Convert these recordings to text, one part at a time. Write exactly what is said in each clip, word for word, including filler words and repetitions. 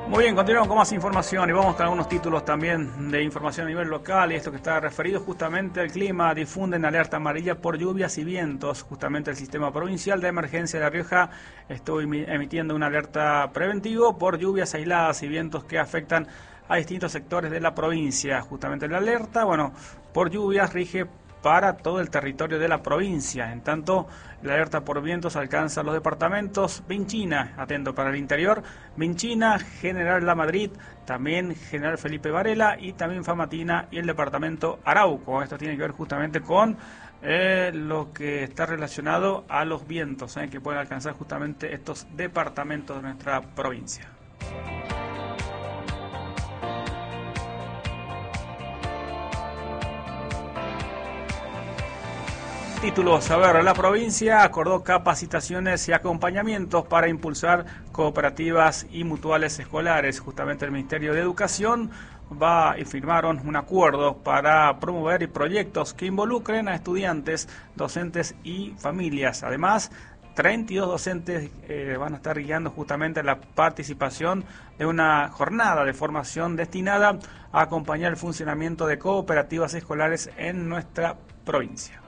Muy bien, continuamos con más información y vamos con algunos títulos también de información a nivel local, y esto que está referido justamente al clima. Difunden alerta amarilla por lluvias y vientos. Justamente el Sistema Provincial de Emergencia de La Rioja estuvo emitiendo una alerta preventivo por lluvias aisladas y vientos que afectan a distintos sectores de la provincia. Justamente la alerta, bueno, por lluvias rige para todo el territorio de la provincia. En tanto, la alerta por vientos alcanza los departamentos Vinchina, atento para el interior, Vinchina, General La Madrid, también General Felipe Varela y también Famatina y el departamento Arauco. Esto tiene que ver justamente con eh, lo que está relacionado a los vientos eh, que pueden alcanzar justamente estos departamentos de nuestra provincia. Títulos, a ver, la provincia acordó capacitaciones y acompañamientos para impulsar cooperativas y mutuales escolares. Justamente el Ministerio de Educación va y firmaron un acuerdo para promover proyectos que involucren a estudiantes, docentes y familias. Además, treinta y dos docentes eh, van a estar guiando justamente la participación de una jornada de formación destinada a acompañar el funcionamiento de cooperativas escolares en nuestra provincia.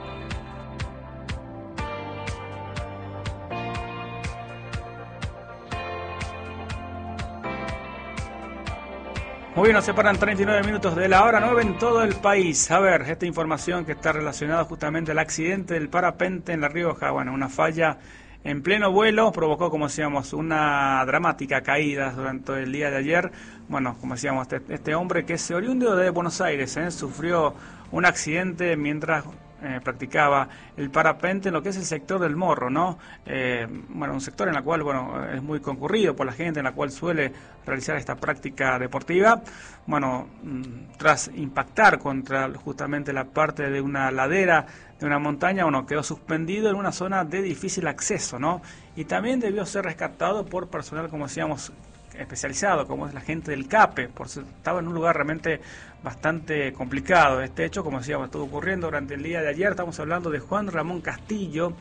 Muy bien, nos separan treinta y nueve minutos de la hora nueve en todo el país. A ver, esta información que está relacionada justamente al accidente del parapente en La Rioja. Bueno, una falla en pleno vuelo provocó, como decíamos, una dramática caída durante el día de ayer. Bueno, como decíamos, este, este hombre que es oriundo de Buenos Aires, ¿eh? sufrió un accidente mientras Eh, practicaba el parapente en lo que es el sector del Morro, ¿no? Eh, bueno, un sector en el cual, bueno, es muy concurrido por la gente, en la cual suele realizar esta práctica deportiva. Bueno, mmm, tras impactar contra justamente la parte de una ladera de una montaña, bueno, quedó suspendido en una zona de difícil acceso, ¿no? Y también debió ser rescatado por personal, como decíamos, especializado, como es la gente del CAPE, por estaba en un lugar realmente bastante complicado. Este hecho, como decíamos, estuvo ocurriendo durante el día de ayer. Estamos hablando de Juan Ramón Castillo,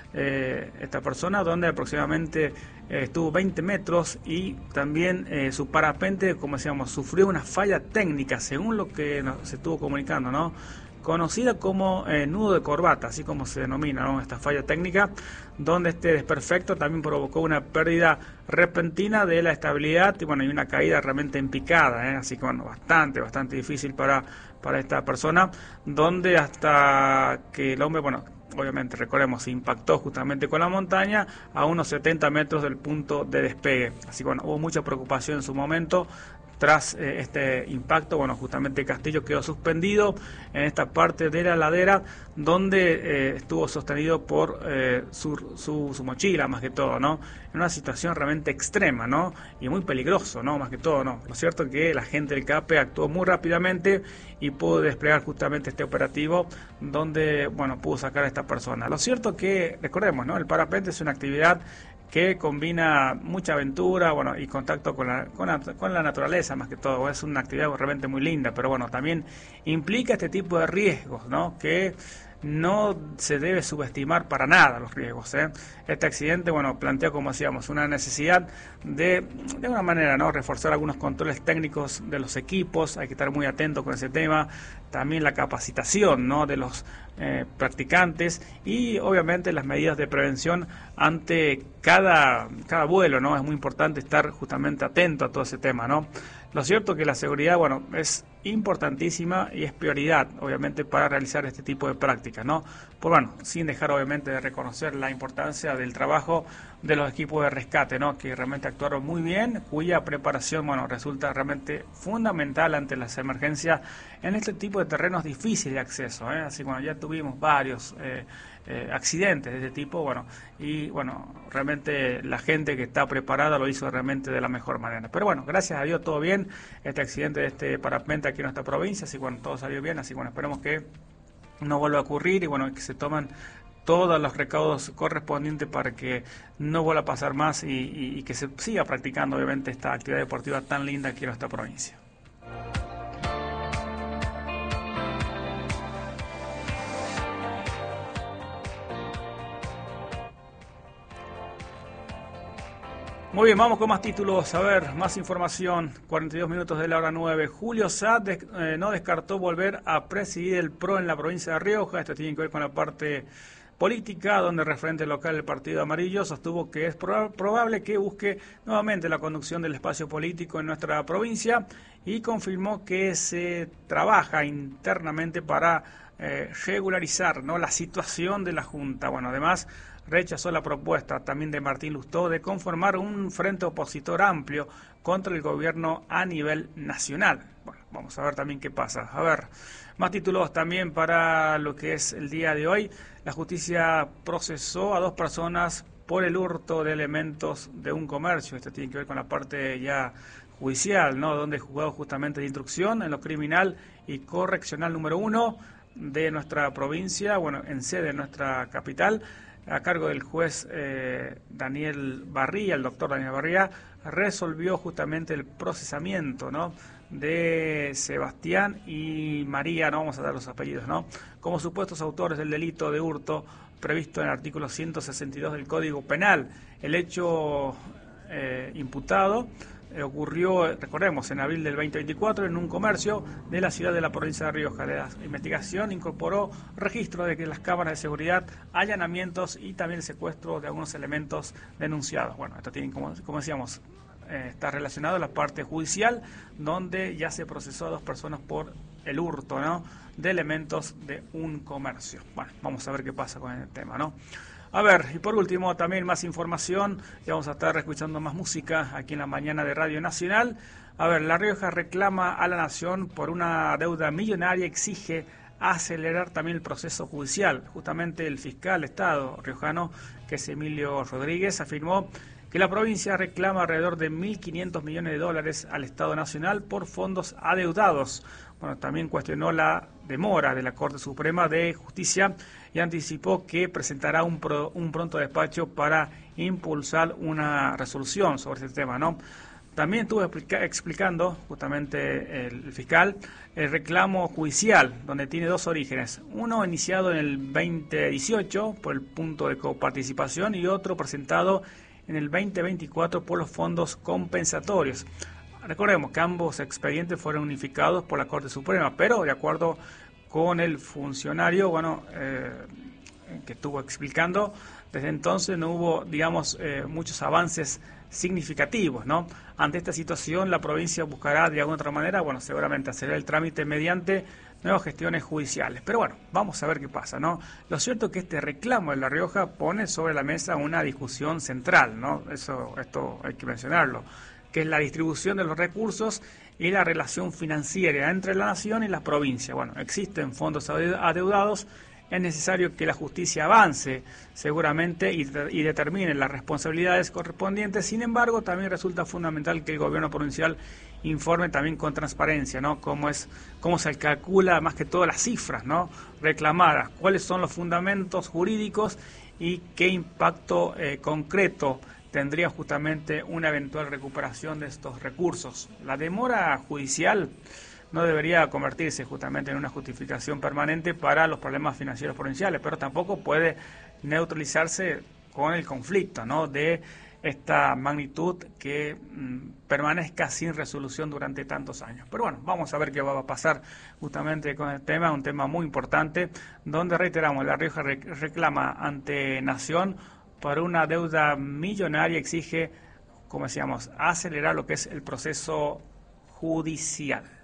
eh, esta persona donde aproximadamente eh, estuvo veinte metros y también eh, su parapente, como decíamos, sufrió una falla técnica, según lo que nos, se estuvo comunicando, ¿no? Conocida como eh, nudo de corbata, así como se denomina, ¿no? Esta falla técnica, donde este desperfecto también provocó una pérdida repentina de la estabilidad y bueno, y una caída realmente en picada, ¿eh? Así que bueno, bastante, bastante difícil para, para esta persona, donde hasta que el hombre, bueno, obviamente recordemos, se impactó justamente con la montaña a unos setenta metros del punto de despegue. Así que bueno, hubo mucha preocupación en su momento. Tras eh, este impacto, bueno, justamente Castillo quedó suspendido en esta parte de la ladera donde eh, estuvo sostenido por eh, su, su, su mochila, más que todo, ¿no? En una situación realmente extrema, ¿no? Y muy peligroso, ¿no? Más que todo, ¿no? Lo cierto es que la gente del CAPE actuó muy rápidamente y pudo desplegar justamente este operativo donde, bueno, pudo sacar a esta persona. Lo cierto es que, recordemos, ¿no? El parapente es una actividad que combina mucha aventura, bueno, y contacto con la, con la, con la naturaleza, más que todo. Es una actividad realmente muy linda, pero bueno, también implica este tipo de riesgos, ¿no? Que no se debe subestimar para nada los riesgos, ¿eh? Este accidente, bueno, plantea, como decíamos, una necesidad de, de alguna manera, ¿no? Reforzar algunos controles técnicos de los equipos, hay que estar muy atentos con ese tema, también la capacitación, ¿no? De los eh, practicantes y obviamente las medidas de prevención ante cada, cada vuelo, ¿no? Es muy importante estar justamente atento a todo ese tema, ¿no? Lo cierto es que la seguridad, bueno, es importantísima y es prioridad, obviamente, para realizar este tipo de prácticas, ¿no? Pues bueno, sin dejar, obviamente, de reconocer la importancia del trabajo de los equipos de rescate, ¿no? Que realmente actuaron muy bien, cuya preparación, bueno, resulta realmente fundamental ante las emergencias en este tipo de terrenos difíciles de acceso, ¿eh? Así que, bueno, ya tuvimos varios eh, eh, accidentes de este tipo, bueno, y, bueno, realmente la gente que está preparada lo hizo realmente de la mejor manera. Pero bueno, gracias a Dios todo bien, este accidente de este parapente aquí en nuestra provincia, así que bueno, todo salió bien, así que bueno, esperemos que no vuelva a ocurrir y bueno, que se tomen todos los recaudos correspondientes para que no vuelva a pasar más y, y, y que se siga practicando obviamente esta actividad deportiva tan linda aquí en nuestra provincia. Muy bien, vamos con más títulos. A ver, más información. cuarenta y dos minutos de la hora nueve. Julio Saad des, eh, no descartó volver a presidir el P R O en la provincia de Rioja. Esto tiene que ver con la parte política, donde el referente local del Partido Amarillo sostuvo que es prob probable que busque nuevamente la conducción del espacio político en nuestra provincia y confirmó que se trabaja internamente para eh, regularizar, ¿no?, la situación de la Junta. Bueno, además rechazó la propuesta también de Martín Lustó de conformar un frente opositor amplio contra el gobierno a nivel nacional. Bueno, vamos a ver también qué pasa. A ver, más títulos también para lo que es el día de hoy. La justicia procesó a dos personas por el hurto de elementos de un comercio. Esto tiene que ver con la parte ya judicial, ¿no?, donde el juzgado justamente de instrucción en lo criminal y correccional número uno de nuestra provincia, bueno, en sede de nuestra capital, a cargo del juez eh, Daniel Barría, el doctor Daniel Barría, resolvió justamente el procesamiento, ¿no?, de Sebastián y María, no vamos a dar los apellidos, ¿no?, como supuestos autores del delito de hurto previsto en el artículo ciento sesenta y dos del Código Penal. El hecho eh, imputado eh, ocurrió, recordemos, en abril del veinte veinticuatro en un comercio de la ciudad de la provincia de Rioja. La investigación incorporó registro de que las cámaras de seguridad, allanamientos y también el secuestro de algunos elementos denunciados. Bueno, esto tiene, como, como decíamos, eh, está relacionado a la parte judicial, donde ya se procesó a dos personas por el hurto, ¿no?, de elementos de un comercio. Bueno, vamos a ver qué pasa con el tema, ¿no? A ver, y por último también más información, y vamos a estar escuchando más música aquí en la mañana de Radio Nacional. A ver, La Rioja reclama a la Nación por una deuda millonaria, exige acelerar también el proceso judicial. Justamente el fiscal de Estado riojano, que es Emilio Rodríguez, afirmó que la provincia reclama alrededor de mil quinientos millones de dólares al Estado Nacional por fondos adeudados. Bueno, también cuestionó la demora de la Corte Suprema de Justicia y anticipó que presentará un, pro, un pronto despacho para impulsar una resolución sobre este tema, ¿no? También estuvo explica, explicando justamente el, el fiscal el reclamo judicial, donde tiene dos orígenes. Uno iniciado en el veinte dieciocho por el punto de coparticipación y otro presentado en el veinte veinticuatro por los fondos compensatorios. Recordemos que ambos expedientes fueron unificados por la Corte Suprema, pero de acuerdo con el funcionario, bueno, eh, que estuvo explicando, desde entonces no hubo, digamos, eh, muchos avances significativos, ¿no? Ante esta situación, la provincia buscará de alguna otra manera, bueno, seguramente hacer el trámite mediante nuevas gestiones judiciales. Pero bueno, vamos a ver qué pasa, ¿no? Lo cierto es que este reclamo de La Rioja pone sobre la mesa una discusión central, ¿no? Eso, esto hay que mencionarlo, que es la distribución de los recursos y la relación financiera entre la nación y la provincia. Bueno, existen fondos adeudados, es necesario que la justicia avance seguramente y, y determine las responsabilidades correspondientes. Sin embargo, también resulta fundamental que el gobierno provincial informe también con transparencia, ¿no?, cómo es, cómo se calcula más que todo las cifras, ¿no?, reclamadas, cuáles son los fundamentos jurídicos y qué impacto eh, concreto tendría justamente una eventual recuperación de estos recursos. La demora judicial no debería convertirse justamente en una justificación permanente para los problemas financieros provinciales, pero tampoco puede neutralizarse con el conflicto, ¿no?, de esta magnitud que mmm, permanezca sin resolución durante tantos años. Pero bueno, vamos a ver qué va a pasar justamente con el tema, un tema muy importante, donde reiteramos, La Rioja reclama ante Nación por una deuda millonaria, exige, como decíamos, acelerar lo que es el proceso judicial.